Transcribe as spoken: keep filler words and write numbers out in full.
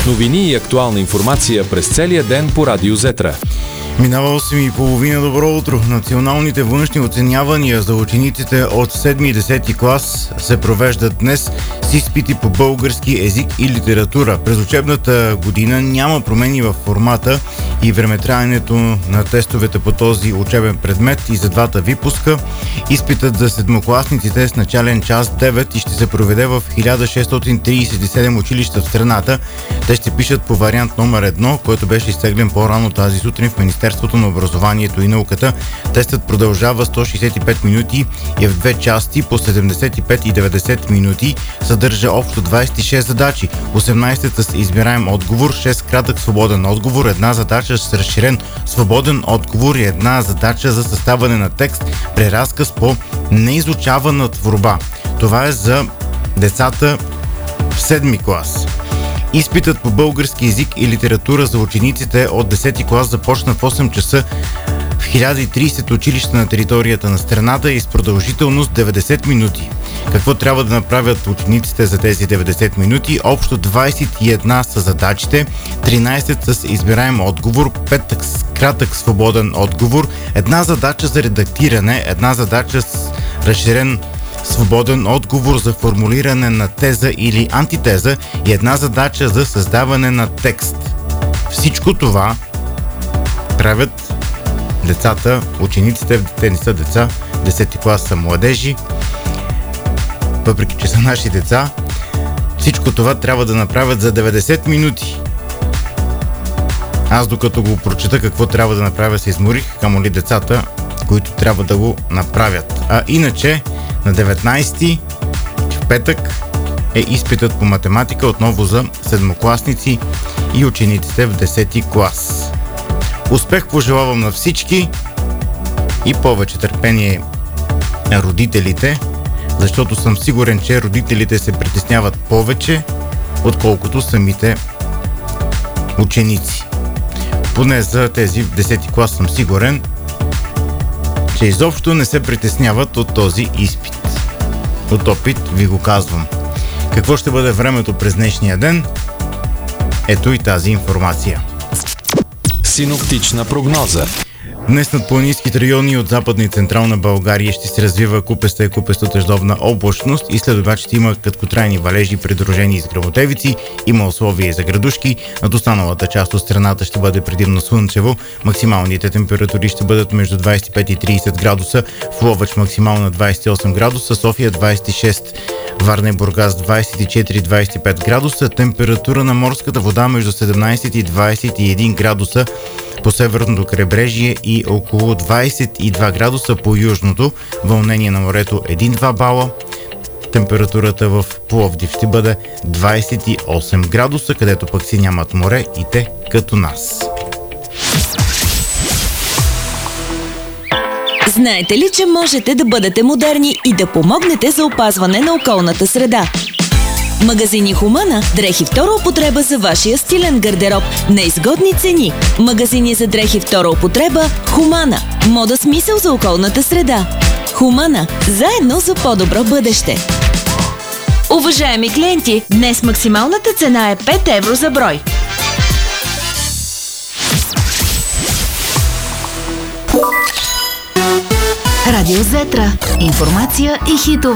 Новини и актуална информация през целия ден по Радио Зетра. Минава осем и половина. Добро утро. Националните външни оценявания за учениците от седми и десети клас се провеждат днес с изпити по български език и литература. През учебната година няма промени в формата и времетраенето на тестовете по този учебен предмет и за двата випуска. Изпитът за седмокласниците с начален час девет и ще се проведе в хиляда шестстотин тридесет и седем училища в страната. Те ще пишат по вариант номер едно, който беше изтеглен по-рано тази сутрин в Министерството на образованието и науката. Тестът продължава сто шестдесет и пет минути и е в две части по седемдесет и пет и деветдесет минути. Съдържа общо двадесет и шест задачи. осемнадесет с избираем отговор, шест кратък свободен отговор, една задача с разширен свободен отговор и една задача за съставане на текст, преразказ по неизучавана творба. Това е за децата в седми клас. Изпитът по български език и литература за учениците от десети клас започна в осем часа в хиляда и тридесет училища на територията на страната и с продължителност деветдесет минути. Какво трябва да направят учениците за тези деветдесет минути? Общо двадесет и една са задачите, тринадесет с избираем отговор, пет с кратък свободен отговор, една задача за редактиране, една задача с разширен свободен отговор за формулиране на теза или антитеза и една задача за създаване на текст. Всичко това правят децата, учениците, те не са деца, десети клас са младежи, въпреки че са наши деца. Всичко това трябва да направят за деветдесет минути. Аз докато го прочета какво трябва да направя, се изморих, камо ли децата, които трябва да го направят. А иначе на деветнадесети, в петък, е изпитът по математика отново за седмокласници и учениците в десети клас. Успех пожелавам на всички и повече търпение на родителите, защото съм сигурен, че родителите се притесняват повече, отколкото самите ученици. Поне за тези в десети клас съм сигурен, че изобщо не се притесняват от този изпит. От опит ви го казвам. Какво ще бъде времето през днешния ден? Ето и тази информация. Синоптична прогноза. Днес над планинските райони от Западна и Централна България ще се развива купеста и купесто-дъждовна облачност и след обяд ще има краткотрайни валежи, придружени с гръмотевици. Има условия за градушки. Над останалата част от страната ще бъде предимно слънчево. Максималните температури ще бъдат между двадесет и пет и тридесет градуса. В Ловеч максимална двадесет и осем градуса, София двадесет и шест, Варна и Бургас двадесет и четири до двадесет и пет градуса. Температура на морската вода между седемнадесет и двадесет и един градуса по северното крайбрежие и около двадесет и два градуса по южното. Вълнение на морето един до два бала. Температурата в Пловдив ще бъде двадесет и осем градуса, където пък си нямат море и те като нас. Знаете ли, че можете да бъдете модерни и да помогнете за опазване на околната среда? Магазини Хумана – дрехи втора употреба за вашия стилен гардероб на изгодни цени. Магазини за дрехи втора употреба Хумана. Мода с мисъл за околната среда. Хумана – заедно за по-добро бъдеще. Уважаеми клиенти, днес максималната цена е пет евро за брой. Радио Зетра. Информация и хитове.